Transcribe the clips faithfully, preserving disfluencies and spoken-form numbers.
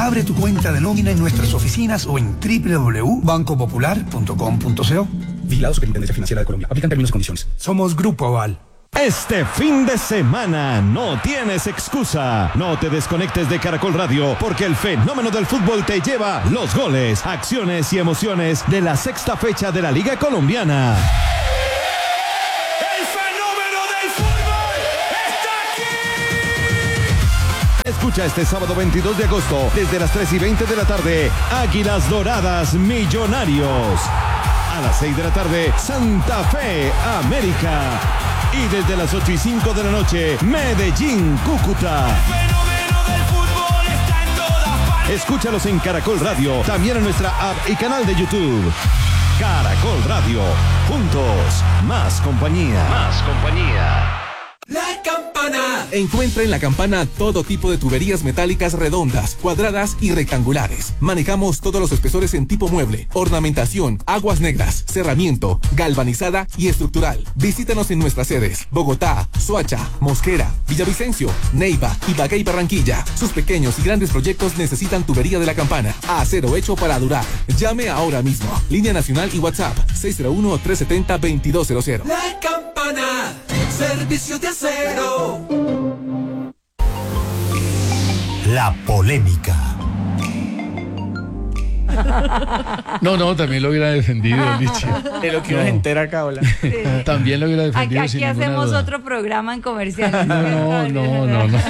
Abre tu cuenta de nómina en nuestras oficinas o en doble u doble u doble u punto banco popular punto com punto co. Vigilado Superintendencia Financiera de Colombia. Aplican términos y condiciones. Somos Grupo Aval. Este fin de semana no tienes excusa. No te desconectes de Caracol Radio, porque el fenómeno del fútbol te lleva los goles, acciones y emociones de la sexta fecha de la Liga Colombiana. ¡El fenómeno del fútbol está aquí! Escucha este sábado veintidós de agosto, desde las tres y veinte de la tarde, Águilas Doradas Millonarios. A las seis de la tarde, Santa Fe América. Y desde las ocho y cinco de la noche, Medellín Cúcuta. El fenómeno del fútbol está en todas partes. Escúchalos en Caracol Radio, también en nuestra app y canal de YouTube. Caracol Radio, juntos, más compañía. Más compañía. La Campana. Encuentra en La Campana todo tipo de tuberías metálicas redondas, cuadradas y rectangulares. Manejamos todos los espesores en tipo mueble, ornamentación, aguas negras, cerramiento, galvanizada y estructural. Visítanos en nuestras sedes: Bogotá, Soacha, Mosquera, Villavicencio, Neiva, Ibagué y Barranquilla. Sus pequeños y grandes proyectos necesitan tubería de La Campana. Acero hecho para durar. Llame ahora mismo. Línea nacional y WhatsApp seis cero uno, tres siete cero, dos dos cero cero. La Campana. Servicio de acero. La polémica. No, no, también lo hubiera defendido, Lichi. De lo que uno No. se entera acá, hola. Sí. También lo hubiera defendido. Aquí, sin aquí ninguna hacemos duda. otro programa en comerciales. No, no, no, no.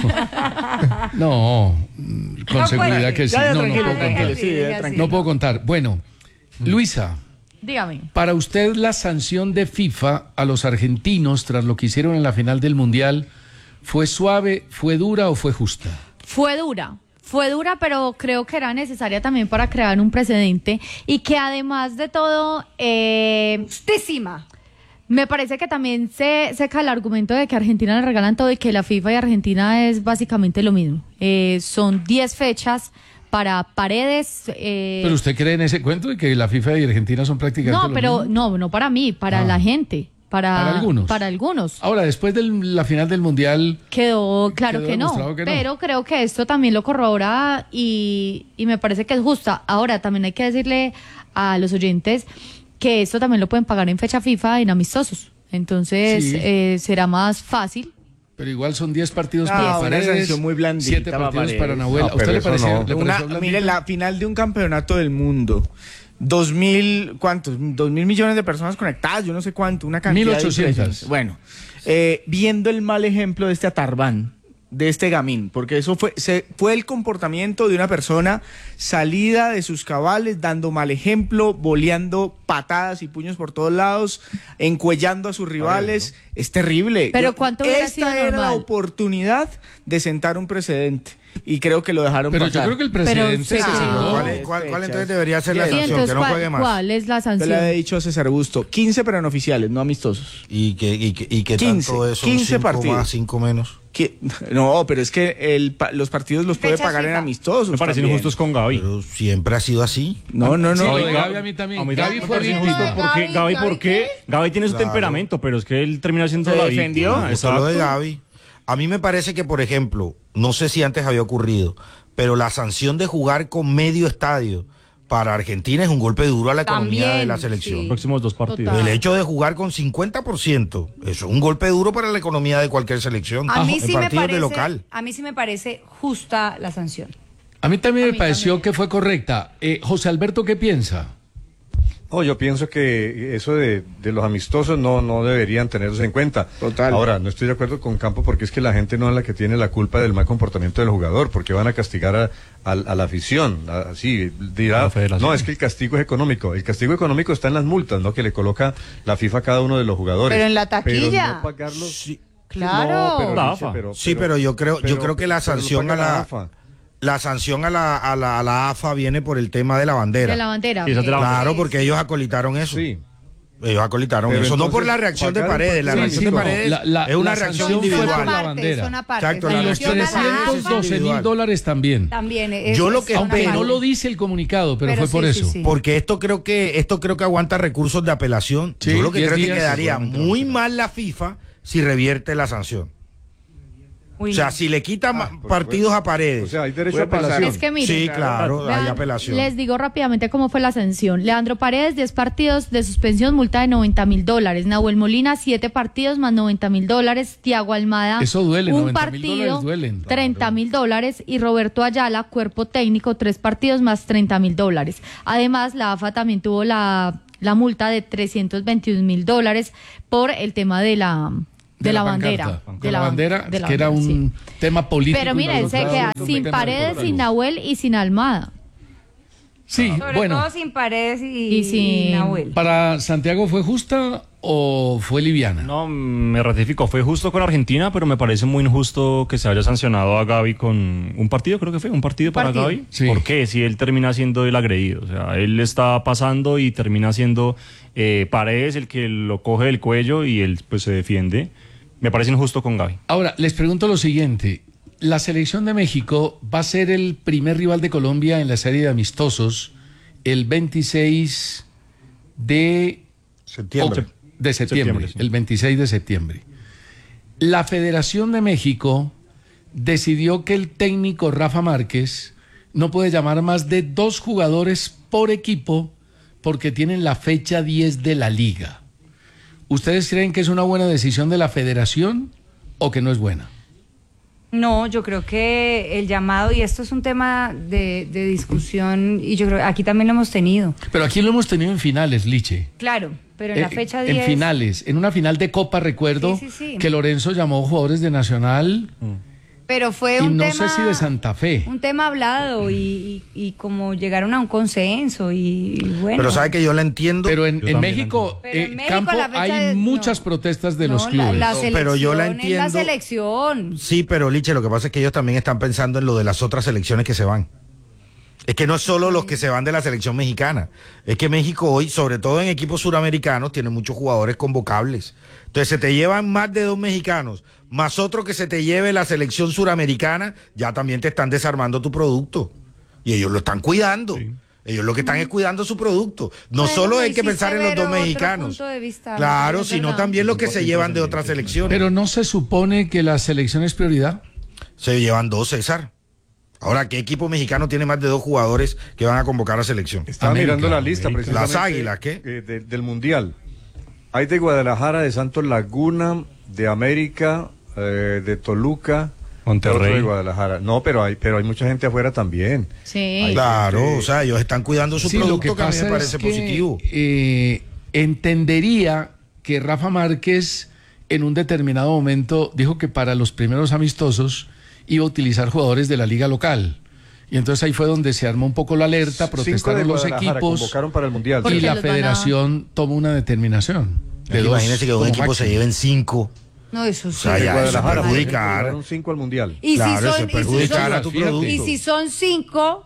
No, con No seguridad puede. que sí. Ya, ya, No, no tranquilo, puedo tranquilo, contar. sí, ya, Sí, tranquilo. No puedo contar. Bueno, Luisa, Dígame. para usted la sanción de FIFA a los argentinos tras lo que hicieron en la final del Mundial, ¿fue suave, fue dura o fue justa? Fue dura. Fue dura, pero creo que era necesaria también para crear un precedente y que además de todo, eh, justísima. Me parece que también se seca el argumento de que a Argentina le regalan todo y que la FIFA y Argentina es básicamente lo mismo. Eh, son diez fechas para Paredes. Eh, ¿Pero usted cree en ese cuento de que la FIFA y Argentina son prácticamente no, lo pero mismo? no, no para mí, para Ah. la gente. Para, Para algunos. Para algunos. Ahora, después de la final del Mundial, Quedó claro Quedó que, no, demostrado que no. pero creo que esto también lo corrobora y, y me parece que es justa. Ahora, también hay que decirle a los oyentes que esto también lo pueden pagar en fecha FIFA en amistosos. Entonces, Sí. eh, será más fácil. pero igual son diez partidos No, para una Paredes, sanción muy blandita siete para partidos Paredes. para Nahuel. No, ¿A usted pero le eso pareció, no. le Una, pareció blandita? mire, la final de un campeonato del mundo. Dos mil, ¿cuántos? Dos mil millones de personas conectadas, yo no sé cuánto, una cantidad. Mil ochocientas. impresionante. Bueno, eh, viendo el mal ejemplo de este Atarbán, de este Gamín, porque eso fue, se, fue el comportamiento de una persona salida de sus cabales, dando mal ejemplo, boleando patadas y puños por todos lados, encuellando a sus rivales. Es terrible. Pero Yo- ¿cuánto hubiera Esta sido era la normal? oportunidad de sentar un precedente. Y creo que lo dejaron Pero pasar. yo creo que el presidente Pero, se sí. sentó. ¿Cuál, es- cuál- cuál entonces debería ser la Sí, Sí, sanción? entonces, Que no ¿cuál, juegue más. cuál es la Yo sanción? le había dicho a César Busto, quince pero no oficiales, no amistosos. ¿Y que, y que, y que quince, tanto eso? quince cinco partidos. más, cinco menos. Que- no, pero es que el, pa- los partidos los puede Fechas pagar en FIFA. amistosos. Me parecen también. injustos con Gaby. Pero siempre ha sido así. No, no, Sí, no. lo de Gaby a mí también. A mí Gaby también me fue parece víctima. injusto porque Gaby, ¿por qué? Gaby tiene su Claro. temperamento, pero es que él termina siendo ¿Se la defendió? víctima. Eso es lo de Exacto. Gaby. A mí me parece que, por ejemplo, no sé si antes había ocurrido, pero la sanción de jugar con medio estadio para Argentina es un golpe duro a la economía También, de la selección. sí. Próximos dos partidos. Total. El hecho de jugar con cincuenta por ciento, eso es un golpe duro para la economía de cualquier selección. A mí en sí me partidos parece, de local. a mí sí me parece justa la sanción. A mí también A me mí pareció también. que fue correcta. Eh, José Alberto, ¿qué piensa? No, yo pienso que eso de, de los amistosos no, no deberían tenerse en cuenta. Total. Ahora, no estoy de acuerdo con Campo porque es que la gente no es la que tiene la culpa del mal comportamiento del jugador, porque van a castigar a, a, a la afición. a- Así, dirá, La federación. no, es que el castigo es económico. El castigo económico está en las multas, ¿no? Que le coloca la FIFA a cada uno de los jugadores. Pero en la taquilla. Pero no pagarlos. Sí, Claro. No, pero, La Alicia, AFA. pero- sí, pero yo creo, yo pero- creo que la pero lo sanción a paga la, AFA. la sanción a la, a la, a la A F A viene por el tema de la bandera. De la bandera. Sí, esa es de la ok. Claro, porque ellos acolitaron eso. Sí. Ellos acolitaron Pero eso, no por entonces, la reacción de pagar un Paredes. La partido- reacción Sí, de sí, Paredes la- la- es una la reacción sanción fue individual. por la Aparte, bandera. son aparte. Exacto, Y la los reacción de Paredes es trescientos doce mil individual. dólares también. También. es- Yo lo es que una Aunque espero- no lo dice el comunicado, pero, Pero fue sí, por sí, eso. sí. Porque esto creo que esto creo que aguanta recursos de apelación. Sí, Yo lo que diez creo es que días, quedaría seguramente muy no. mal la FIFA si revierte la sanción. O sea, si le quita Ah, ma- por partidos supuesto. a Paredes. O sea, hay derecho puede a apelación. pasar. Es que mire, Sí, claro, hay Vean, apelación. les digo rápidamente cómo fue la sanción. Leandro Paredes, diez partidos de suspensión, multa de noventa mil dólares. Nahuel Molina, siete partidos más noventa mil dólares. Tiago Almada, Eso duele, un noventa mil partido, dólares duelen. treinta mil dólares. Y Roberto Ayala, cuerpo técnico, tres partidos más treinta mil dólares. Además, la A F A también tuvo la, la multa de trescientos veintiún mil dólares por el tema de la... De, la, bandera. pancarta. De la bandera, de la que era bandera, un sí. tema político. Pero y miren, los se otros queda lados, un sin tema Paredes, deportivo. sin Nahuel y sin Almada. Sí, Sobre bueno. todo sin Paredes y, Y sin- Nahuel. ¿Para Santiago fue justa o fue liviana? No, me ratifico, fue justo con Argentina, pero me parece muy injusto que se haya sancionado a Gavi con un partido, creo que fue, un partido para Partido. Gavi. Sí. ¿Por qué? Si él termina siendo el agredido, o sea, él está pasando y termina siendo eh, Paredes el que lo coge del cuello y él pues se defiende. Me parece injusto con Gavi. Ahora, les pregunto lo siguiente. La selección de México va a ser el primer rival de Colombia en la serie de amistosos el veintiséis de Septiembre. o- de septiembre, Septiembre, sí. el veintiséis de septiembre. La Federación de México decidió que el técnico Rafa Márquez no puede llamar más de dos jugadores por equipo porque tienen la fecha diez de la liga. ¿Ustedes creen que es una buena decisión de la Federación o que no es buena? No, yo creo que el llamado, y esto es un tema de, de discusión, y yo creo que aquí también lo hemos tenido. Pero aquí lo hemos tenido en finales, Liche. Claro, pero en la Eh, fecha en diez... finales, en una final de Copa, recuerdo Sí, sí, sí. que Lorenzo llamó jugadores de Nacional Pero fue y un no tema... sé si de Santa Fe. Un tema hablado y, y, y como llegaron a un consenso y, y bueno... Pero sabe que yo la entiendo. Pero en, Yo en también México, Pero en eh, México Campo, la fecha hay de- muchas no. protestas de No, los la- clubes. La, No, selección pero yo la es la entiendo. selección. Sí, pero Liche, lo que pasa es que ellos también están pensando en lo de las otras selecciones que se van. Es que no es solo los que se van de la selección mexicana. Es que México hoy, sobre todo en equipos suramericanos, tiene muchos jugadores convocables. Entonces, se te llevan más de dos mexicanos, más otro que se te lleve la selección suramericana, ya también te están desarmando tu producto. Y ellos lo están cuidando. Ellos lo que están es cuidando su producto. No Bueno, solo me hay que hiciste pensar en los ver dos otro mexicanos. punto de vista, Claro, es sino verdad. también los que se llevan de otras selecciones. Pero no se supone que la selección es prioridad. Se llevan dos, César. Ahora, ¿qué equipo mexicano tiene más de dos jugadores que van a convocar a selección? Estaba América, mirando la lista América. precisamente. Las Águilas, ¿qué? eh, de- del Mundial. Hay de Guadalajara, de Santos Laguna, de América, eh, de Toluca. Monterrey. otro de Guadalajara. No, pero hay, pero hay mucha gente afuera también. Sí. Claro, gente- o sea, ellos están cuidando su Sí, lo producto, que que, a mí pasa me parece es que, positivo. eh, entendería que Rafa Márquez en un determinado momento dijo que para los primeros amistosos iba a utilizar jugadores de la liga local. Y entonces ahí fue donde se armó un poco la alerta, Cinco de protestaron los Guadalajara equipos convocaron para el Mundial. Porque y la los van a- federación tomó una determinación. De dos Imagínense que un como equipo se máximo. lleven cinco. No, eso sí. O sea, De ya, eso es Guadalajara, por ejemplo, perjudicar. llevaron cinco al Mundial. Y Claro, si eso son, es y si perjudicar son- a tu fíjate. producto. y si son cinco,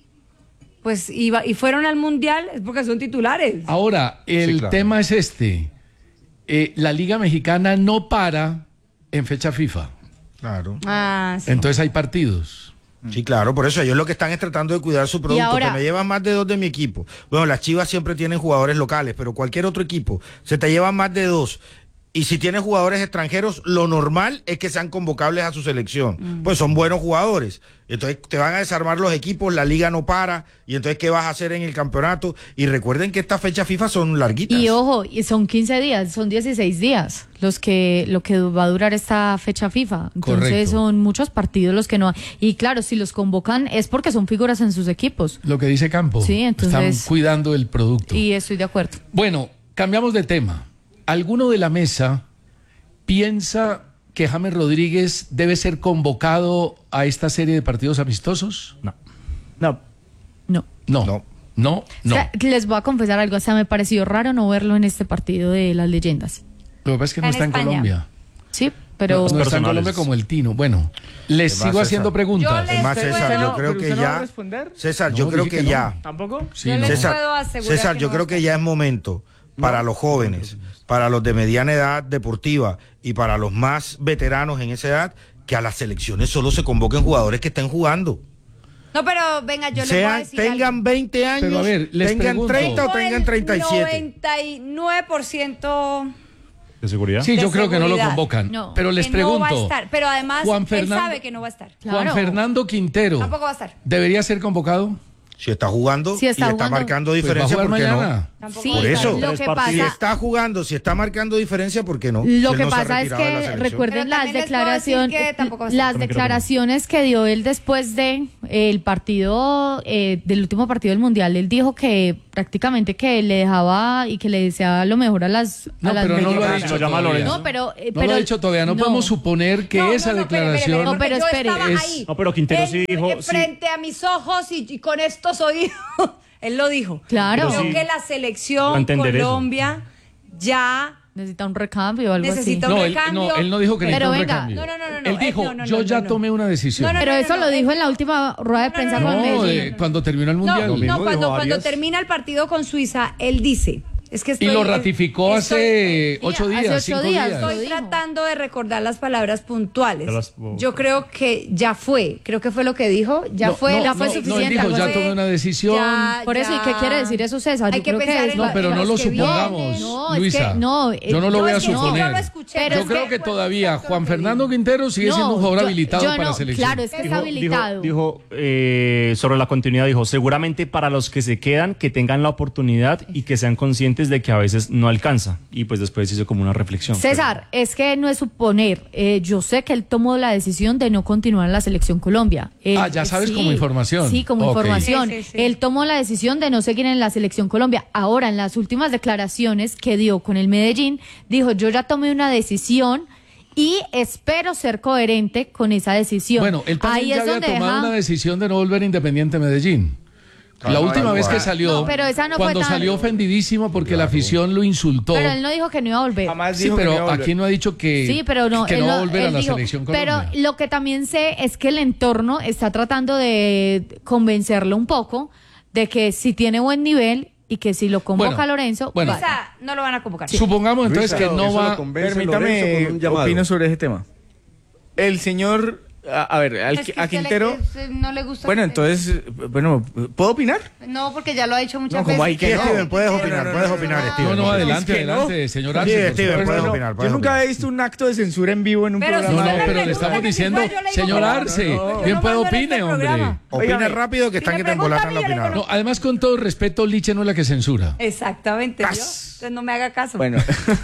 pues iba, y fueron al mundial, es porque son titulares. Ahora, el Sí, claro. tema es este. Eh, la Liga Mexicana no para en fecha FIFA. Claro. Ah, sí. Entonces hay partidos. Sí, claro, por eso ellos lo que están es tratando de cuidar su producto, ahora- que me llevan más de dos de mi equipo. Bueno, las Chivas siempre tienen jugadores locales, pero cualquier otro equipo se te llevan más de dos. Y si tienes jugadores extranjeros, lo normal es que sean convocables a su selección. Pues son buenos jugadores. Entonces te van a desarmar los equipos, la liga no para. Y entonces, ¿qué vas a hacer en el campeonato? Y recuerden que estas fechas FIFA son larguitas. Y ojo, y son quince días, son dieciséis días los que lo que va a durar esta fecha FIFA. Entonces Correcto. son muchos partidos los que no. Y claro, si los convocan es porque son figuras en sus equipos. Lo que dice Campo. Sí, entonces- Están cuidando el producto. Y estoy de acuerdo. Bueno, cambiamos de tema. ¿Alguno de la mesa piensa que James Rodríguez debe ser convocado a esta serie de partidos amistosos? No. No. No. No. No. No, no. O sea, les voy a confesar algo, o sea, me pareció raro no verlo en este partido de las leyendas. Lo que pasa es que no En está en España. Colombia. Sí, pero No, no está en personales. Colombia como el Tino. Bueno, les Es más, sigo haciendo César. preguntas. Yo Es más, Pero César, bueno, yo creo ¿pero que usted no va a ya. responder? César, No, yo creo dije que, que no. ya. ¿Tampoco? Sí, Yo no. les César, puedo asegurar César, que yo no creo va a que ya es momento para los jóvenes, para los de mediana edad deportiva y para los más veteranos en esa edad, que a las selecciones solo se convoquen jugadores que estén jugando. No, pero venga, yo les voy a Sean, decir tengan algo. veinte años, Pero a ver, les tengan pregunto. treinta o Tengo tengan el treinta y siete. noventa y nueve por ciento ¿De seguridad? Sí, yo De creo que no lo seguridad. convocan. No, pero les que pregunto. No va a estar, pero además Juan él Fernando- sabe que no va a estar. Juan Fernando Quintero. Tampoco va a estar. ¿Debería ser convocado? Si está jugando Si está y jugando. está marcando Pues va a diferencia, jugar ¿por qué mañana. no? Sí, Por eso, lo que si pasa, está jugando, si está marcando diferencia, ¿por qué no? Lo Si que él no se ha pasa es retirado de la que selección. recuerden Pero las también les puedo decir declaraciones, que tampoco va a estar. las También creo que no. declaraciones que dio él después de eh, el partido eh, del último partido del mundial. Él dijo que prácticamente que le dejaba y que le deseaba lo mejor a las. No, a las pero no lo ha mexicanas. dicho Lo llama todavía. Lorenzo. No, pero, eh, No pero lo ha dicho todavía. No, no. podemos suponer que No, esa no, no, espere, declaración. espere, No, pero yo espere, estaba es- ahí. No, pero Quintero Él, sí dijo, eh, sí. frente a mis ojos y, y con estos oídos. Él lo dijo. Claro. Creo sí. que la Va a selección entender eso. Colombia ya Necesita un recambio o algo necesita así. un No, él, recambio. no, él no dijo que Pero necesitaba un venga. recambio. No, no, no, no, Él no, dijo, no, no, yo no, ya no. tomé una decisión. No, no, Pero no, eso no, lo dijo él- en la última rueda de No, no, prensa no, con no, No, Medellín. de- cuando terminó el No, mundial. Lo mismo no, cuando, dijo cuando Arias. termina el partido con Suiza, él dice. Es que estoy, Y lo ratificó estoy- hace ocho hace días, ocho cinco días, días. lo Estoy dijo. tratando de recordar las palabras puntuales. Ya las- Yo creo que ya fue, creo que fue lo que dijo, ya No, fue, no, ya fue no, no, él suficiente. dijo, algo ya así. tomé una decisión. Ya, Por eso, ¿y qué ya. quiere decir eso, César? Hay Yo que creo pensar que en es lo- No, pero en no los lo que supongamos, vienen. No, es Luisa. que no, eh, yo no lo yo voy a es que no, suponer. yo lo escuché, pero yo es creo que- que todavía Juan Fernando Quintero sigue siendo un jugador yo- habilitado yo para no, la selección. Claro, es que Dijo, está habilitado. dijo, dijo, eh, sobre la continuidad, dijo, seguramente para los que se quedan, que tengan la oportunidad y que sean conscientes de que a veces no alcanza. Y pues después hizo como una reflexión. César, es que no es suponer. Eh, yo sé que él tomó la decisión de no continuar en la selección Colombia. Él- Ah, ya sabes sí, como información. Sí, como Ok. información. Sí, sí, sí. Él tomó la decisión de no seguir en la selección Colombia. Ahora, en las últimas declaraciones que dio con el Medellín, dijo, yo ya tomé una decisión y espero ser coherente con esa decisión. Bueno, él también Ahí ya es había donde tomado deja- una decisión de no volver a Independiente Medellín. La última vez que salió, No, pero esa no fue cuando tan- salió ofendidísimo porque la afición lo insultó. Pero él no dijo que no iba a volver. Jamás Sí, dijo que no iba pero a volver. aquí no ha dicho que, Sí, pero no, que él no va a lo- volver a él la dijo, selección pero Colombia. lo que también sé es que el entorno está tratando de convencerlo un poco de que si tiene buen nivel y que si lo convoca Bueno, Lorenzo, bueno. vaya. Esa no lo van a convocar. Supongamos entonces Luisa, que no eso va. lo convence Permítame, Lorenzo con un llamado. opino sobre ese tema. El señor, a, a ver, al- Es que a usted le- Quintero. es- no le gusta. Bueno, que- entonces, bueno, ¿puedo opinar? No, porque ya lo ha dicho muchas No, como veces. hay que Sí, no. Steven, puedes No, opinar, no, no, puedes no, opinar, no, Steven. No, no, adelante, Es que no. adelante, señor Sí, Arce, por Steven, supuesto. puedes No, opinar, yo puedes nunca opinar. había visto un acto de censura en vivo en un Pero si No, programa. no, usted me pero le pregunta estamos que si diciendo, fue, yo le digo señor que no. Arce, No, no, no. bien Yo puede no mando en opine, este hombre. programa. Opina Óigame, rápido que si están me que te pregunta embolatan a la mí, yo le opinión. digo No, además, con todo respeto, Liche no es la que censura. Exactamente. ¿yo? Entonces no me haga caso. Bueno,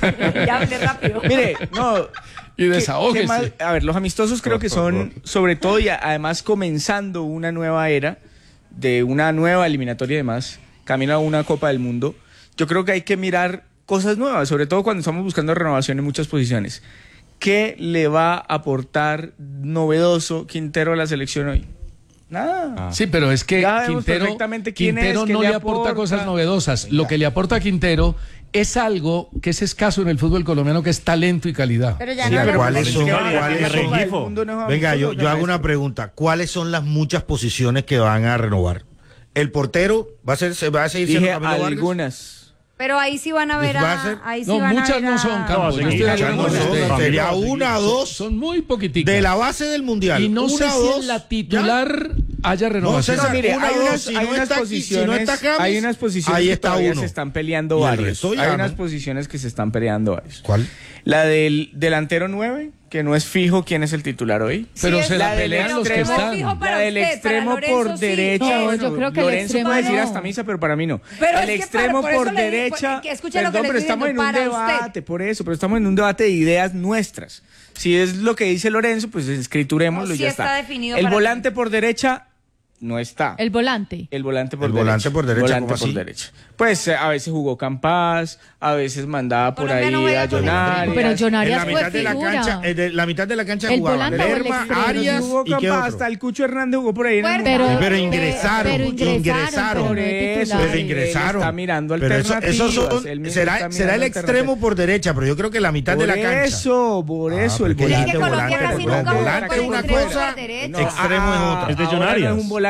Ya hablé rápido. mire, no. Y ¿qué- desahógese. qué más? A ver, los amistosos creo que son, sobre todo y a- además comenzando una nueva era de una nueva eliminatoria y demás, camino a una Copa del Mundo. Yo creo que hay que mirar cosas nuevas, sobre todo cuando estamos buscando renovación en muchas posiciones. ¿Qué le va a aportar novedoso Quintero a la selección hoy? Nada. Sí, pero es que Ya vemos Quintero, perfectamente quién Quintero es, qué no le le aporta aporta. cosas novedosas. Lo que le aporta a Quintero es algo que es escaso en el fútbol colombiano, que es talento y calidad. Pero ya Sí, no pero hablamos ¿cuáles de son- eso. cuáles son- Copa del Mundo no es Venga, yo, amistoso, yo hago no, una no. pregunta. ¿Cuáles son las muchas posiciones que van a renovar? ¿El portero va a ser, se va a seguir siendo Dije Camilo Vargas? algunas. Pero ahí sí van a ver ¿Les va a a... ser? Ahí sí No, van a muchas ver no a- son, Campos. Yo seguir. estoy de Ya acuerdo no con son, usted. sería Camilo, una o dos Son muy poquiticas. de la base del mundial. Y no una sé o si dos, en la titular haya No, renovación. César, No, mire, una hay o dos, unas, si hay no unas está aquí, si posiciones, no está James, hay unas posiciones ahí que está todavía uno. se están peleando Y el varios. resto ya Hay no. unas posiciones que se están peleando varios. ¿Cuál? La del delantero nueve, que no es fijo quién es el titular hoy. Pero Sí, se es la la del pelean los que extremo, están. fijo para la del usted, para extremo Lorenzo por sí. derecha. No, bueno, yo creo que el Lorenzo extremo puede decir no. hasta misa, pero para mí no. Pero el es que extremo para- por por eso le digo, derecha. que escuche lo que Perdón, le pero estoy estamos en diciendo, un para usted. debate, por eso, pero estamos en un debate de ideas nuestras. Si es lo que dice Lorenzo, pues escriturémoslo No, y sí ya está está. definido El para volante por derecha no está. El volante. El volante por El derecha. volante por derecha, Volante ¿cómo por así? derecha. Pues eh, a veces jugó Campas, a veces mandaba por Colombia ahí no juega a con el John extremo. Arias. Pero John En Arias la fue mitad de la figura. cancha, eh, de la mitad de la cancha El jugaban volante o el Lerma, extremo. Arias Jugó y qué Campas, otro. hasta el Cucho Hernández jugó por ahí. en el Pero, Mundial. Pero ingresaron, pero ingresaron, ingresaron. pero no de Por eso, titulares. Pero ingresaron. Él está mirando Pero eso, alternativas, esos son- él mismo será, está será el mirando extremo alternativas. por derecha, pero yo creo que la mitad de la Por cancha. eso, por eso, el porque Es volante. que Colombia volante, casi volante, nunca jugó volante con es una extremo cosa, por derecha. No, extremo es ah, otra. Es de John ahora no Arias. es un volante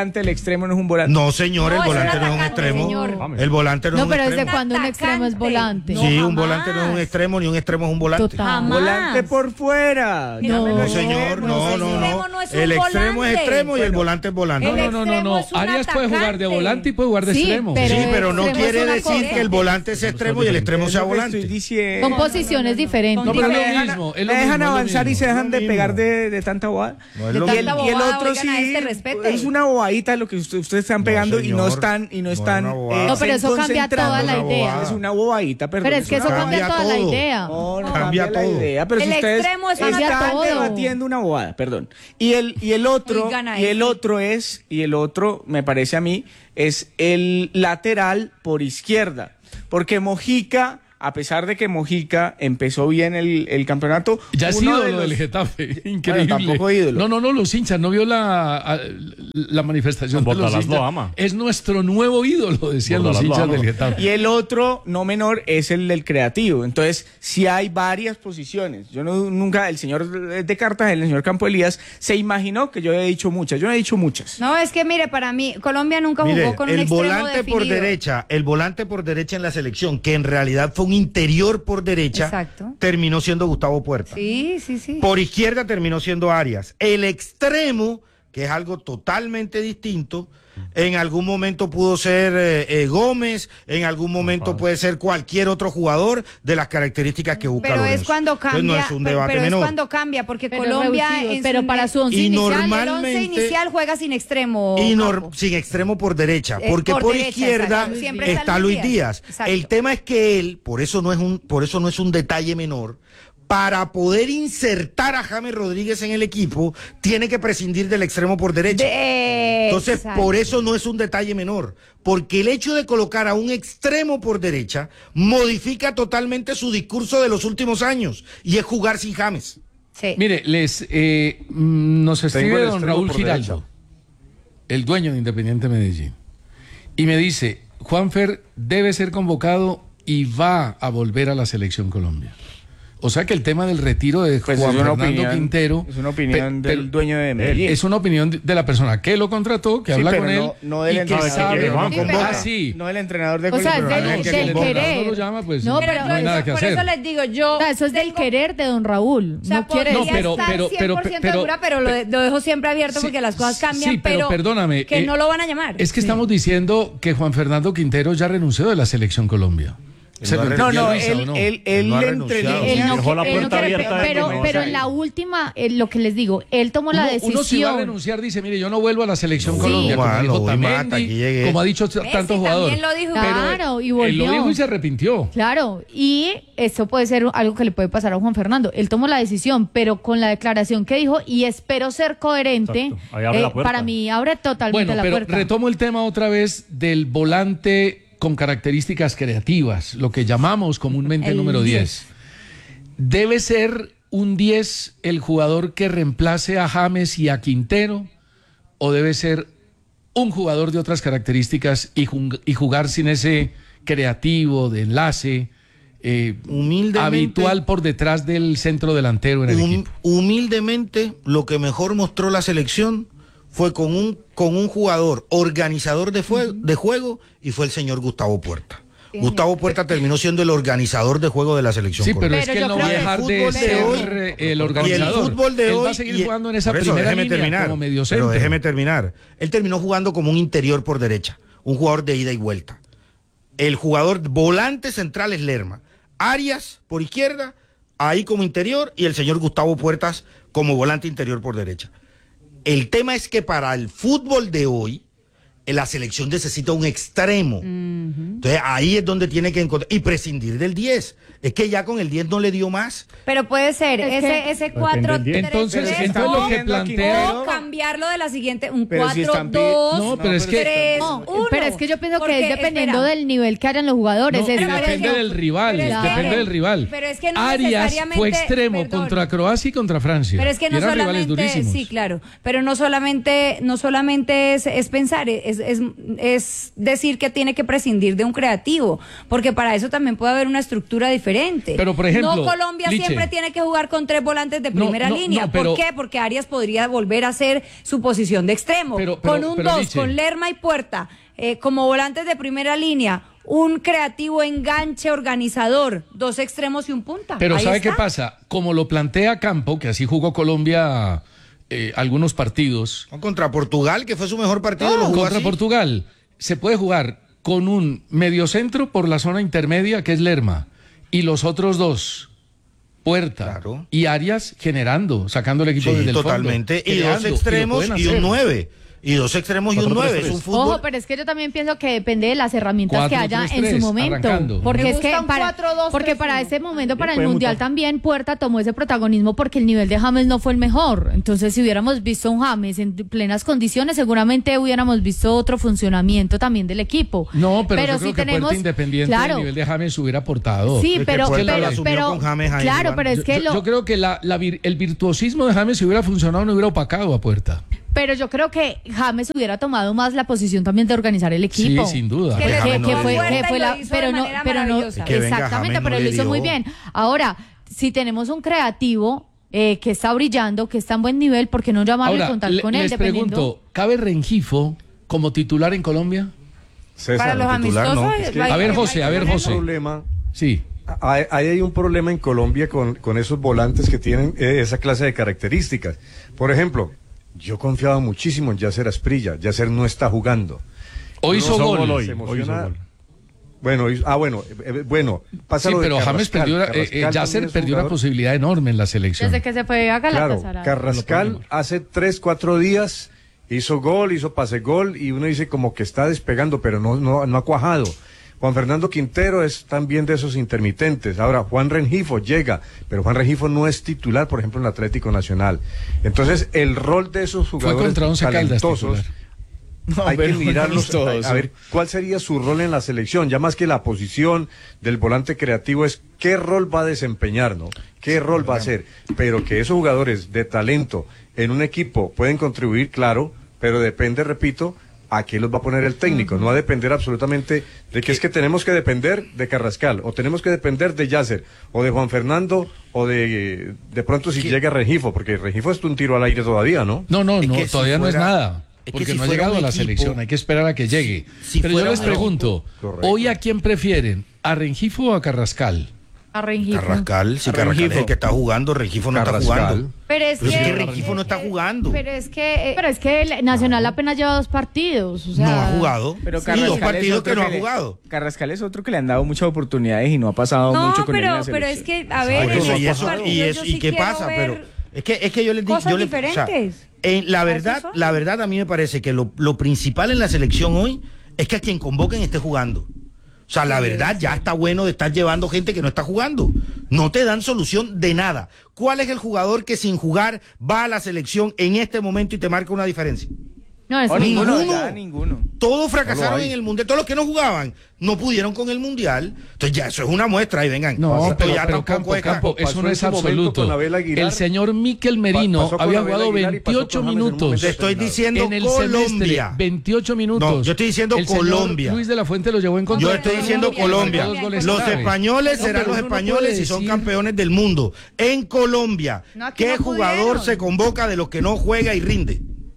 volante, el extremo no es un volante. No, señor, No, el es un volante no es un atacante, extremo. señor. El volante no, No, es un pero extremo. ¿desde cuando un extremo es volante? Sí, un volante no es un extremo, ni un extremo es un volante. Total. Volante por fuera. No. No, señor, no, no, no. El extremo es extremo y el volante es volante. No, no, no, no, no. Arias puede jugar de volante y puede jugar de Sí, extremo. pero- Sí, pero no extremo es quiere una decir cosa. que el volante sea extremo y el extremo sea volante. Estoy diciendo. Son posiciones diferentes. No, pero es Me lo dejan- mismo, es me lo dejan mismo, es lo avanzar y mismo. se dejan de mismo. pegar de, de tanta bobada. No es y, lo el, mismo. y el bobada, otro oigan, sí a este respete. es una bobadita lo que usted- ustedes están pegando y no señor, están y no no es están una bobada. eh, No, pero eso cambia concentrando. toda la Una idea. bobada. Es una bobadita, perdón. Pero es que eso una cambia Cambia toda la todo. idea. No, no Cambia cambia, todo. la idea, pero El si ustedes extremo es una están todo. debatiendo una bobada, perdón. Y el y el otro Oigan a y el ese. otro es y el otro me parece a mí es el lateral por izquierda, porque Mojica, a pesar de que Mojica empezó bien el, el campeonato, Ya es uno de ídolo los- del Getafe, increíble. tampoco ídolo. No, no, no, los hinchas, no vio la, a- la manifestación de los Bordalás lo hinchas. ama. Es nuestro nuevo ídolo, decían los Bordalás lo hinchas ama. del Getafe. Y el otro, no menor, es el del creativo. Entonces, si hay varias posiciones. Yo no, nunca, el señor de Cartagena, el señor Campo Elías, se imaginó que yo he dicho muchas. Yo no he dicho muchas. No, es que mire, para mí, Colombia nunca jugó Mire, con un el extremo volante por definido. derecha, el volante por derecha en la selección, que en realidad fue un interior por derecha, Exacto. terminó siendo Gustavo Puerta. Sí, sí, sí. Por izquierda terminó siendo Arias. El extremo, que es algo totalmente distinto, en algún momento pudo ser eh, eh, Gómez, en algún momento puede ser cualquier otro jugador de las características que busca Pero Lorenzo. es cuando Entonces, cambia, no es un pero, debate pero es menor. cuando cambia, porque Pero Colombia reducido, en pero su- para su once Y inicial, normal- el once normalmente- inicial juega sin extremo. Y nor- Capo. sin extremo por derecha, Eh, porque por, por derecha, izquierda exacto. Siempre está Luis Díaz. Exacto. El tema es que él, por eso no es un, por eso no es un detalle menor, para poder insertar a James Rodríguez en el equipo, tiene que prescindir del extremo por derecha. De- Entonces, exacto. por eso no es un detalle menor, porque el hecho de colocar a un extremo por derecha modifica totalmente su discurso de los últimos años, y es jugar sin James. Sí. Mire, les eh, mm, nos Tengo escribe el don extremo Raúl por Giraldo, derecha. el dueño de Independiente Medellín, y me dice, Juanfer debe ser convocado y va a volver a la Selección Colombia. O sea que el tema del retiro de Pues Juan es una Fernando opinión- Quintero es una opinión pe- del pero- dueño de Medellín. Es una opinión de- de la persona que lo contrató, que Sí, habla pero con él no- no del y que entrenador sabe. que Juan Sí, convoca. ah, sí. No el entrenador de O sea, Colombia, es pero del, alguien que del convoca. querer. No lo llama, pues, no, no, pero no hay nada que por hacer. eso les digo, yo. O sea, eso es del tengo- querer de don Raúl. O sea, no quiere podría No, pero- estar pero- pero- cien por ciento pero- segura, pero lo, de- lo dejo siempre abierto Sí, porque las cosas cambian, sí, pero perdóname, que eh, no lo van a llamar. Es que estamos diciendo que Juan Fernando Quintero ya renunció de la Selección Colombia. Se no ha lo No, entendió no, Luisa, él, ¿o no? él, él No ha le renunciado. entre Él no, Dejó la él no puerta quiere, abierta de pero, que no pero sea en la él. última, eh, lo que les digo, él tomó la Uno, decisión. uno si va a renunciar dice, mire, yo no vuelvo a la Selección Sí. Colombia, como Malo, dijo voy más, hasta Tamendi, aquí llegué. como ha dicho Messi tantos jugadores. también lo dijo. Claro, y Él volvió. lo dijo y se arrepintió. Claro, y esto puede ser algo que le puede pasar a Juan Fernando. Él tomó la decisión, pero con la declaración que dijo, y espero ser coherente, Exacto. Ahí abre eh, la puerta. para mí abre totalmente Bueno, la pero puerta. retomo el tema otra vez del volante con características creativas, lo que llamamos comúnmente El número diez. diez. ¿Debe ser un diez el jugador que reemplace a James y a Quintero? ¿O debe ser un jugador de otras características y, jung- y jugar sin ese creativo de enlace eh, Humildemente- habitual por detrás del centro delantero en el Hum- equipo? humildemente, lo que mejor mostró la selección fue con un, con un jugador organizador de, fue- de juego, y fue el señor Gustavo Puerta. Gustavo Puerta terminó siendo el organizador de juego de la selección Sí, pero colombiana. es que Pero él no yo va a creo que dejar el de fútbol de ser hoy- eh, el Y el organizador. fútbol de él hoy. va a seguir y- jugando en esa por eso, primera déjeme línea terminar, como medio Pero centro. déjeme terminar. Él terminó jugando como un interior por derecha, un jugador de ida y vuelta. El jugador volante central es Lerma. Arias por izquierda, ahí como interior, y el señor Gustavo Puertas como volante interior por derecha. El tema es que para el fútbol de hoy, la selección necesita un extremo. Entonces ahí es donde tiene que encontrar. Y prescindir del diez. Es que ya con el diez no le dio más. Pero puede ser Es ese, que- ese Depende cuatro del día. tres Entonces, tres, entonces lo que pidiendo aquí, plantea... pero- o cambiarlo de la siguiente, un Pero si cuatro están pi- dos No, pero es que- tres No, uno. pero pero es que yo pienso que Porque, es dependiendo espera. del nivel que hayan los jugadores. No, Es- y pero depende es- del rival, pero es que- depende del rival. pero es que no Arias necesariamente- fue extremo perdón. contra Croacia y contra Francia. Pero es que y no eran rivales solamente, durísimos. sí, claro, pero no solamente, no solamente es, es pensar, es, es, es decir que tiene que prescindir de un creativo, porque para eso también puede haber una estructura diferente. Pero, por ejemplo, no Colombia Liche. siempre tiene que jugar con tres volantes de No, primera no, línea. no, pero- ¿Por qué? Porque Arias podría volver a hacer su posición de extremo. Pero- pero- con un pero, dos, Liche. con Lerma y Puerta, eh, como volantes de primera línea. Un creativo enganche organizador, dos extremos y un punta. Pero Ahí ¿sabe está. qué pasa? Como lo plantea Campo, que así jugó Colombia eh, algunos partidos. Contra Portugal, que fue su mejor partido, No, lo jugó contra así. Portugal se puede jugar con un mediocentro por la zona intermedia, que es Lerma, y los otros dos, Puerta y Arias, generando, sacando el equipo Sí, desde el totalmente. fondo. Y dos creando, extremos lo y, pueden un hacer. nueve. Y dos extremos y un cuatro tres nueve. Es tres. un fútbol. Ojo, pero es que yo también pienso que depende de las herramientas cuatro que haya tres en su tres, momento. arrancando. Porque Me es que gusta un para, cuatro dos porque tres para uno. ese momento, para el puede Mundial mutar. también, Puerta tomó ese protagonismo porque el nivel de James no fue el mejor. Entonces, si hubiéramos visto un James en plenas condiciones, seguramente hubiéramos visto otro funcionamiento también del equipo. No, pero, yo si creo que tenemos, Puerta independiente claro, del nivel de James hubiera aportado. Sí, Es que pero, Puerta pero, lo asumió pero- con James ahí, claro, Iván. pero es Yo, que yo- lo, yo creo que la, la vir- el virtuosismo de James, si hubiera funcionado, no hubiera opacado a Puerta. pero yo creo que James hubiera tomado más la posición también de organizar el equipo. Sí, sin duda. Que Que, le que- James que no fue, le dio. que fue la, Y lo hizo pero de no, manera pero no, maravillosa. Que venga, exactamente, James pero no él le lo hizo muy dio. bien. Ahora, si tenemos un creativo eh, que está brillando, que está en buen nivel, ¿por qué no llamarle y Ahora, contar le- con él? les dependiendo? pregunto, ¿cabe Rengifo como titular en Colombia? César, Para los titular, amistosos. no. hay- Es que- hay- A ver, hay- José, hay a ver, que un José. ponerlo. problema. Sí. Hay, ahí hay un problema en Colombia con, con esos volantes que tienen eh, esa clase de características. Por ejemplo, yo confiaba muchísimo en Yasser Asprilla. Yasser no está jugando. Hoy hizo No, gol. hoy, Se hoy emociona. hizo gol. Bueno, hizo- ah, bueno, eh, eh, bueno, pasa Sí, lo de pero James Carrascal. perdió, una- eh, Carrascal eh, Yasser también es perdió una jugador. posibilidad enorme en la selección. Desde que se fue a Claro, Galatasaray. Carrascal hace tres, cuatro días hizo gol, hizo pase gol y uno dice como que está despegando, pero no, no, no ha cuajado. Juan Fernando Quintero es también de esos intermitentes. Ahora, Juan Rengifo llega, pero Juan Rengifo no es titular, por ejemplo, en el Atlético Nacional. Entonces, el rol de esos Fue jugadores contra Once Caldas talentosos, titular. No, hay que pero mirarlos, todos, a, a ver cuál sería su rol en la selección, ya más que la posición del volante creativo es qué rol va a desempeñar, ¿no? ¿Qué rol va a hacer? Pero que esos jugadores de talento en un equipo pueden contribuir, claro, pero depende, repito, a qué los va a poner el técnico, no va a depender absolutamente de que es que tenemos que depender de Carrascal, o tenemos que depender de Yasser, o de Juan Fernando, o de de pronto si llega Rengifo, porque Rengifo es un tiro al aire todavía, ¿no? No, no, Es no, que si todavía no es fuera- nada. es que Porque si no ha fuera llegado un a la equipo- selección, hay que esperar a que llegue. Si Pero yo fuera les un pregunto, Correcto. ¿hoy a quién prefieren? ¿A Rengifo o a Carrascal? A Rengifo. Carrascal, si A Carrascal es Rengifo. el que está jugando, Rengifo no está Carrascal. jugando. Pero es Pero que, es que Rengifo no está eh, jugando. Pero es que, eh, pero es que el Nacional apenas lleva dos partidos. O sea, No ha jugado. Pero Sí, Carrascal dos es partidos otro que no ha le- jugado. Carrascal es otro que le han dado muchas oportunidades y no ha pasado No, mucho con él en pero, la pero es selección. que, a ver, Por en eso, esos y eso, partidos y yo eso, sí y qué quiero pasa, ver pero es que es que yo les digo, cosas yo le, diferentes. en la A eso verdad, son. la verdad a mí me parece que lo, lo principal en la selección hoy es que a quien convoquen esté jugando. O sea, la verdad ya está bueno de estar llevando gente que no está jugando. No te dan solución de nada. ¿Cuál es el jugador que sin jugar va a la selección en este momento y te marca una diferencia? no, es Oh, un- ninguno, ninguno. ya, ninguno. Todos fracasaron No lo hay. en el mundial, todos los que no jugaban no pudieron con el mundial. Entonces ya eso es una muestra y vengan. No, esto pero, ya pero tampoco Campo, es- Campo, pasó eso en no es su momento absoluto. con Abel Aguilar. El señor Miquel Merino pasó con había Abel jugado Aguilar y pasó veintiocho con James en un minutos. momento Te estoy diciendo en el Colombia. semestre, veintiocho minutos. No, yo estoy diciendo El señor Colombia. Luis de la Fuente lo llevó en contra. Yo estoy diciendo Colombia. Dos goles Los claves. españoles No, serán pero los uno no españoles puede y son decir- campeones del mundo. En Colombia, No, aquí ¿qué no jugador pudieron. se convoca de los que no juega y rinde?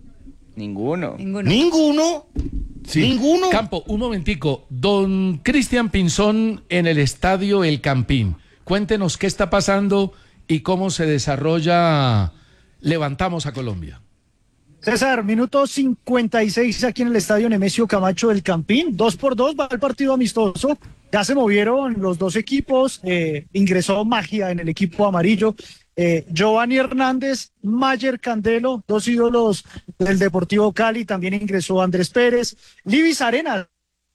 Ninguno. Ninguno. Ninguno. Sí. Ninguno. Campo, un momentico. Don Cristian Pinzón en el estadio El Campín. Cuéntenos qué está pasando y cómo se desarrolla Levantamos a Colombia. César, minuto cincuenta y seis aquí en el estadio Nemesio Camacho del Campín. Dos por dos va el partido amistoso. Ya se movieron los dos equipos. Eh, ingresó Magia en el equipo amarillo. Eh, Giovanni Hernández, Mayer Candelo, dos ídolos del Deportivo Cali. También ingresó Andrés Pérez. Libis Arenas.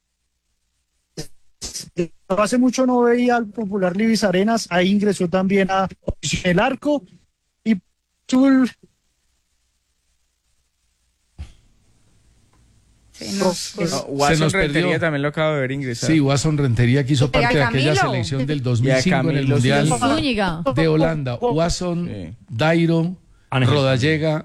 Eh, Hace mucho no veía al popular Libis Arenas. Ahí ingresó también a el arco. Y Tul. Sí, no, pues, No, Watson se nos Rentería perdió. también lo acabo de ver ingresar. Sí, Watson Rentería que hizo Y a parte de aquella Camilo. selección del Y dos mil a cinco en el Camilo Mundial Zúñiga. de Holanda. Watson, Sí. Dairo, Ángel. Rodallega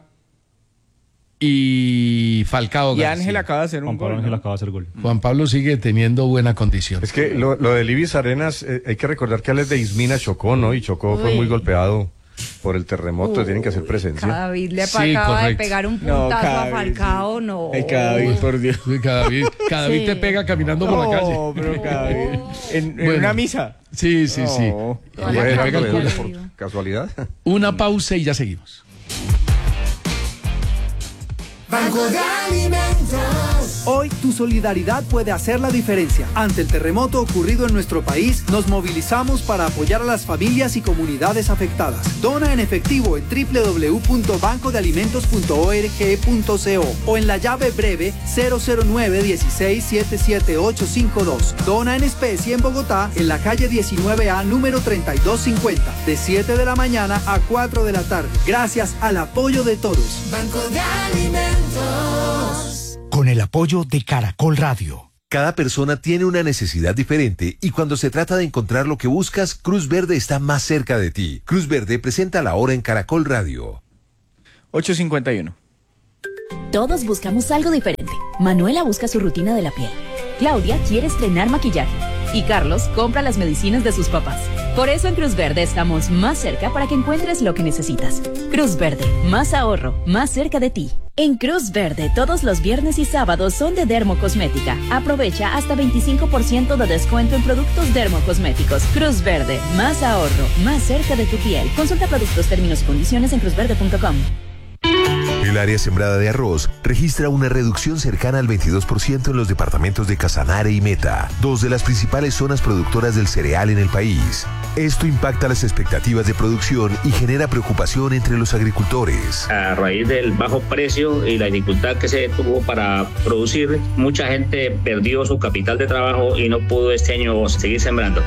y Falcao Y García. Ángel acaba de hacer un Juan Pablo gol. Ángel ¿no? acaba de hacer gol. Juan Pablo sigue teniendo buena condición. Es que lo, lo de Libis Arenas, eh, hay que recordar que Alex de Ismina chocó, ¿no? Y chocó, fue Uy. muy golpeado por el terremoto, tienen que hacer presencia. David le Sí, acaba de correcto. pegar un No, puntazo a David, Falcao, no. Ay, David, por Dios. Uy, cada David, cada David Sí. te pega caminando por la calle. No, pero David. En, en Bueno. una misa. Sí, sí, sí. No. Y Toda le la pega cara el de culo. David. Por casualidad. Una pausa y ya seguimos. Banco de Alimentos. Hoy tu solidaridad puede hacer la diferencia. Ante el terremoto ocurrido en nuestro país, nos movilizamos para apoyar a las familias y comunidades afectadas. Dona en efectivo en doble u doble u doble u punto banco de alimentos punto org punto co o en la llave breve cero cero nueve uno seis siete siete ocho cinco dos. Dona en especie en Bogotá, en la calle diecinueve A, número treinta y dos cincuenta, de siete de la mañana a cuatro de la tarde. Gracias al apoyo de todos. Banco de Alimentos. Con el apoyo de Caracol Radio. Cada persona tiene una necesidad diferente y cuando se trata de encontrar lo que buscas, Cruz Verde está más cerca de ti. Cruz Verde presenta la hora en Caracol Radio. ocho cincuenta y uno. Todos buscamos algo diferente. Manuela busca su rutina de la piel. Claudia quiere estrenar maquillaje. Y Carlos compra las medicinas de sus papás. Por eso en Cruz Verde estamos más cerca para que encuentres lo que necesitas. Cruz Verde, más ahorro, más cerca de ti. En Cruz Verde, todos los viernes y sábados son de Dermocosmética. Aprovecha hasta veinticinco por ciento de descuento en productos dermocosméticos. Cruz Verde, más ahorro, más cerca de tu piel. Consulta productos, términos y condiciones en cruz verde punto com. El área sembrada de arroz registra una reducción cercana al veintidós por ciento en los departamentos de Casanare y Meta, dos de las principales zonas productoras del cereal en el país. Esto impacta las expectativas de producción y genera preocupación entre los agricultores. A raíz del bajo precio y la dificultad que se tuvo para producir, mucha gente perdió su capital de trabajo y no pudo este año seguir sembrando.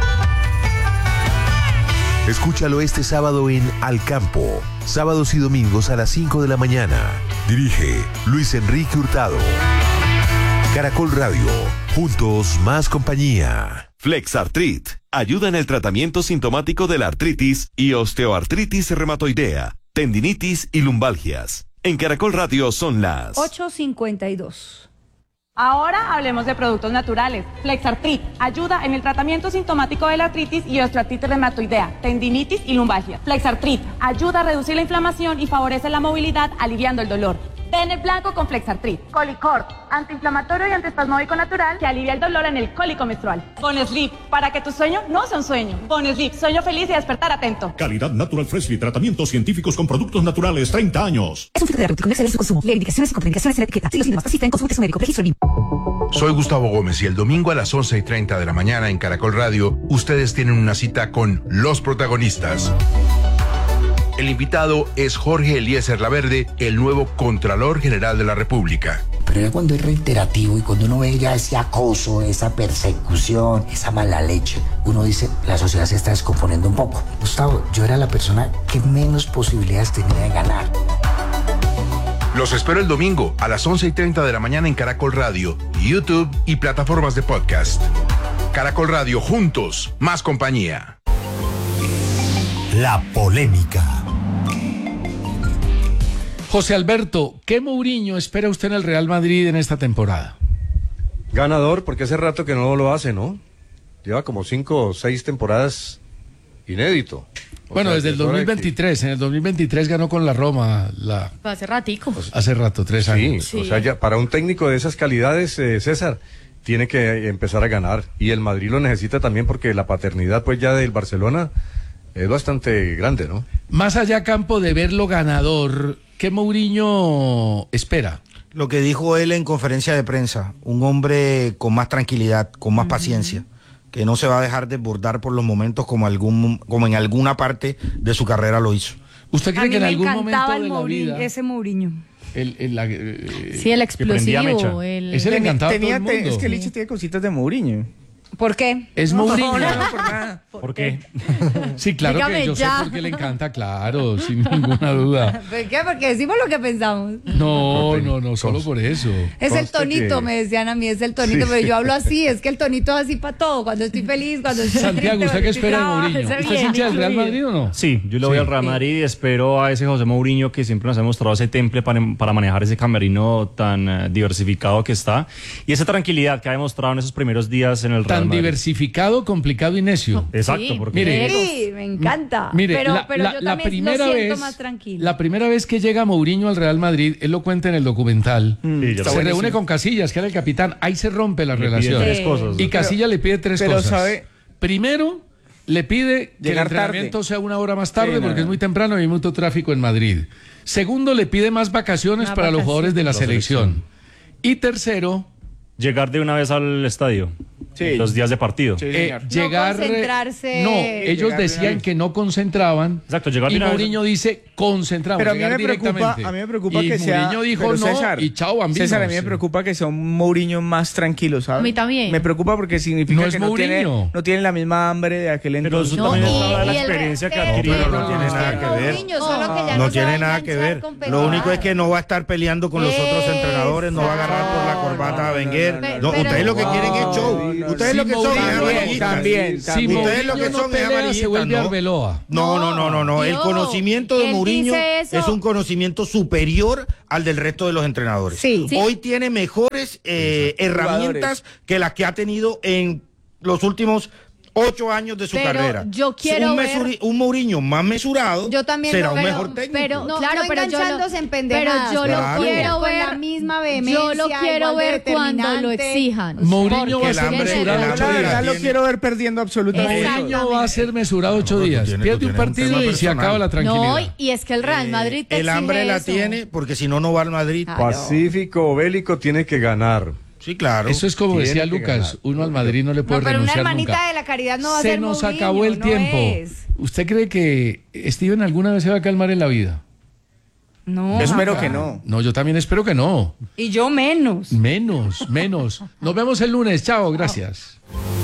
Escúchalo este sábado en Al Campo, sábados y domingos a las cinco de la mañana. Dirige Luis Enrique Hurtado. Caracol Radio, juntos más compañía. FlexArtrit ayuda en el tratamiento sintomático de la artritis y osteoartritis reumatoidea, tendinitis y lumbalgias. En Caracol Radio son las ocho cincuenta y dos. Ahora hablemos de productos naturales. FlexArtrit ayuda en el tratamiento sintomático de la artritis y osteoartritis reumatoidea, tendinitis y lumbalgia. FlexArtrit ayuda a reducir la inflamación y favorece la movilidad, aliviando el dolor. Ven el blanco con FlexArtrit. Colicort, antiinflamatorio y antiespasmódico natural que alivia el dolor en el cólico menstrual. Bonesleep, para que tu sueño no sea un sueño. Bonesleep, sueño feliz y despertar atento. Calidad Natural Freshly, tratamientos científicos con productos naturales, treinta años. Es un fitoterapéutico, no exceder su consumo. Lee indicaciones y contraindicaciones en la etiqueta. Si los síntomas persisten, consulte su médico. Registro L I M. Soy Gustavo Gómez y el domingo a las once y treinta de la mañana en Caracol Radio, ustedes tienen una cita con los protagonistas. El invitado es Jorge Eliezer Laverde, el nuevo Contralor General de la República. Pero ya cuando es reiterativo y cuando uno ve ya ese acoso, esa persecución, esa mala leche, uno dice, la sociedad se está descomponiendo un poco. Gustavo, yo era la persona que menos posibilidades tenía de ganar. Los espero el domingo a las once y treinta de la mañana en Caracol Radio, YouTube y plataformas de podcast. Caracol Radio, juntos, más compañía. La polémica. José Alberto, ¿qué Mourinho espera usted en el Real Madrid en esta temporada? Ganador, porque hace rato que no lo hace, ¿no? Lleva como cinco o seis temporadas inédito. O Bueno, sea, desde el es hora dos mil de que- veintitrés, en el dos mil veintitrés ganó con la Roma, la, Hace ratico. hace rato, tres Sí, años. Sí. o sea, ya para un técnico de esas calidades, eh, César, tiene que empezar a ganar. Y el Madrid lo necesita también porque la paternidad, pues ya del Barcelona es bastante grande, ¿no? Más allá, Campo, de verlo ganador, ¿qué Mourinho espera? Lo que dijo él en conferencia de prensa, un hombre con más tranquilidad, con más paciencia, que no se va a dejar desbordar por los momentos como, algún, como en alguna parte de su carrera lo hizo. ¿Usted A cree mí que en me algún encantaba momento el de la Mourinho, vida... ese Mourinho. El, el- la- eh, Sí, el que prendía explosivo. mecha? El... Ese le encantaba a todo Tenía- el te- mundo. es que Licha tiene cositas de Mourinho. ¿Por qué? Es No, Mourinho. no, no, por nada. ¿Por qué? Sí, claro Dígame que yo ya. sé por qué le encanta, claro, sin ninguna duda. ¿Por qué? Porque decimos lo que pensamos. No, no, no, solo por eso. Es el Conste tonito, que- me decían a mí, es el tonito, Sí. pero yo hablo así, es que el tonito es así para todo, cuando estoy feliz, cuando estoy Santiago, triste, ¿usted cuando qué estoy espera de brava, Mourinho? ese ¿Usted es bien hincha del Real incluido. Madrid o no? Sí, yo le voy Sí. al Real Madrid y espero a ese José Mourinho que siempre nos ha mostrado ese temple para, para manejar ese camerino tan eh, diversificado que está y esa tranquilidad que ha demostrado en esos primeros días en el Real Tan Madrid. diversificado, complicado y necio. Exacto, Sí, porque Mire, sí, me encanta. Mire, pero la, pero la- yo la también primera lo siento vez, más tranquilo. la primera vez que llega Mourinho al Real Madrid, él lo cuenta en el documental, Sí, ya lo se buenísimo. reúne con Casillas, que era el capitán, ahí se rompe la Le pide relación. tres cosas. Y Casillas le pide tres pero cosas. sabe- Primero, le pide que el Llegar entrenamiento tarde. sea una hora más tarde Sí, no, porque no. es muy temprano y hay mucho tráfico en Madrid. Segundo, le pide más vacaciones Más para los vacaciones. jugadores de la La selección. Y tercero, llegar de una vez al estadio. Sí. Los días de partido. Sí, Eh, señor. llegar. No concentrarse. No, ellos Llegar de decían una vez. que no concentraban. Exacto, llegar de Y una vez. Mourinho dice concentramos. Pero a mí llegar me preocupa, directamente. a mí me preocupa y que sea. Mourinho dijo pero no César, y chao, bambinos. César, a mí me preocupa que sea un Mourinho más tranquilo, ¿sabes? A mí también. Me preocupa porque significa No es que no tiene, Mourinho. no tiene la misma hambre de aquel Pero entonces. eso No, también y- está de la y el experiencia que resto- ha adquirido. Pero no ¿no? tiene nada que ver. Mourinho, solo que ya No no tiene sabe nada que enganchar ver. con Lo penal. único es que no va a estar peleando con los otros Eso. entrenadores, no va a agarrar por la corbata a Wenger. no, no, No, pero- ustedes lo que quieren es show. no, no, Ustedes Si lo que son es Mourinho- amarillistas. También, Si también. Ustedes lo que Mourinho no son es pelea, se amarillistas, vuelve ¿no? Arbeloa. No, no, no, no, no. El Dios, conocimiento de él Mourinho dice eso. es un conocimiento superior al del resto de los entrenadores. Sí. Sí. Hoy tiene mejores eh, herramientas que las que ha tenido en los últimos ocho años de su Pero carrera. yo quiero un, ver- mesuri- un Mourinho más mesurado Yo también será lo un veo, mejor técnico. Pero No, claro, no pero yo lo, enganchándose en pero pendejadas, yo Claro. lo quiero con ver la misma vehemencia, Yo lo quiero igual de ver cuando lo determinante. exijan. Mourinho Porque va a el ser hambre- mesurado el Yo ocho la hambre días. verdad lo tiene- quiero ver perdiendo absolutamente todo. Mourinho va a ser mesurado ocho No, tú días. tienes- Pierde tú un tienes un partido tema y se personal. acaba la No, tranquilidad. y es que el Real Madrid te El hambre exige la eso. tiene porque si no, no va al Madrid. Claro. Pacífico o bélico tiene que ganar. Sí, claro. Eso es como Tiene decía que Lucas, ganar. uno al Madrid no le puede No, pero una renunciar hermanita nunca. de la caridad no va a Se ser nos Mourinho, acabó el no tiempo. es. ¿Usted cree que Steven alguna vez se va a calmar en la vida? No. Yo espero jamás. que no. No, yo también espero que no. Y yo menos. Menos, menos. Nos vemos el lunes. Chao, gracias.